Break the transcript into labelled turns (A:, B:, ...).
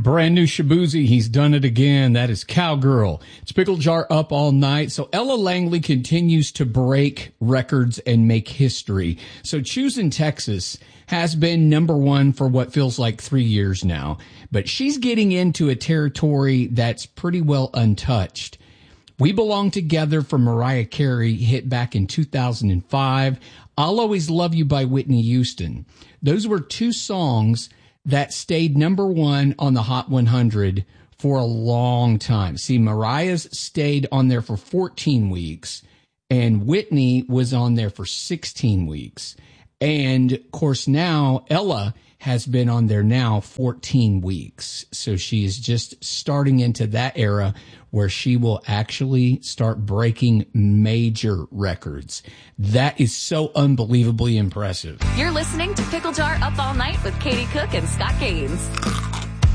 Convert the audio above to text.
A: Brand new Shaboozey, he's done it again. That is Cowgirl. It's Pickle Jar up all night. So Ella Langley continues to break records and make history. So Choosing Texas has been number one for what feels like 3 years now. But she's getting into a territory that's pretty well untouched. We Belong Together from Mariah Carey hit back in 2005. I'll Always Love You by Whitney Houston. Those were two songs that stayed number one on the Hot 100 for a long time. See, Mariah's stayed on there for 14 weeks, and Whitney was on there for 16 weeks. And, of course, now Ella has been on there now 14 weeks. So she is just starting into that era where she will actually start breaking major records. That is so unbelievably impressive.
B: You're listening to Pickle Jar Up All Night with Katie Cook and Scott Gaines.